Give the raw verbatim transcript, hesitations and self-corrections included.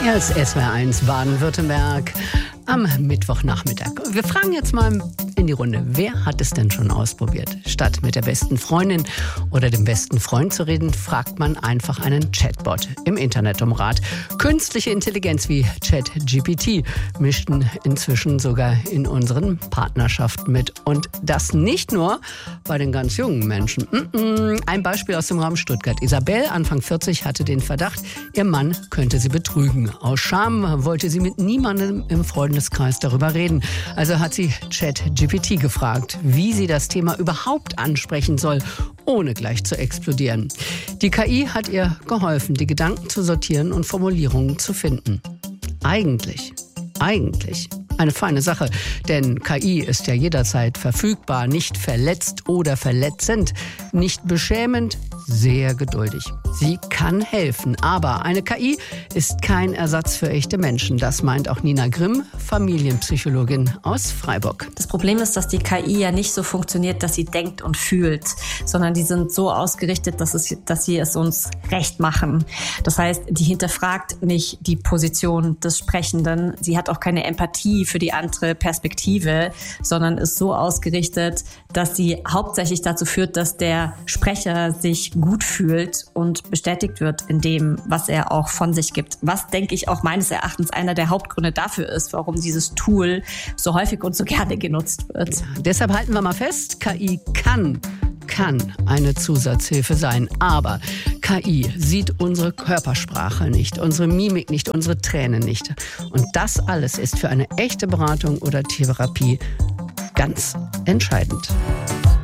Er ist S W R eins Baden-Württemberg am Mittwochnachmittag. Wir fragen jetzt mal in die Runde, wer hat es denn schon ausprobiert? Statt mit der besten Freundin oder dem besten Freund zu reden, fragt man einfach einen Chatbot im Internet um Rat. Künstliche Intelligenz wie ChatGPT mischten inzwischen sogar in unseren Partnerschaften mit. Und das nicht nur bei den ganz jungen Menschen. Ein Beispiel aus dem Raum Stuttgart. Isabel, Anfang vierzig, hatte den Verdacht, ihr Mann könnte sie betrügen. Aus Scham wollte sie mit niemandem im Freundeskreis darüber reden. Also hat sie ChatGPT gefragt, wie sie das Thema überhaupt ansprechen soll, ohne gleich zu explodieren. Die K I hat ihr geholfen, die Gedanken zu sortieren und Formulierungen zu finden. Eigentlich, eigentlich eine feine Sache, denn K I ist ja jederzeit verfügbar, nicht verletzt oder verletzend, nicht beschämend, sehr geduldig. Sie kann helfen, aber eine K I ist kein Ersatz für echte Menschen. Das meint auch Nina Grimm, Familienpsychologin aus Freiburg. Das Problem ist, dass die K I ja nicht so funktioniert, dass sie denkt und fühlt, sondern die sind so ausgerichtet, dass, es, dass sie es uns recht machen. Das heißt, die hinterfragt nicht die Position des Sprechenden. Sie hat auch keine Empathie für die andere Perspektive, sondern ist so ausgerichtet, dass sie hauptsächlich dazu führt, dass der Sprecher sich gut fühlt und bestätigt wird in dem, was er auch von sich gibt. Was, denke ich, auch meines Erachtens einer der Hauptgründe dafür ist, warum dieses Tool so häufig und so gerne genutzt wird. Ja, deshalb halten wir mal fest, K I kann kann eine Zusatzhilfe sein, aber K I sieht unsere Körpersprache nicht, unsere Mimik nicht, unsere Tränen nicht. Und das alles ist für eine echte Beratung oder Therapie ganz entscheidend.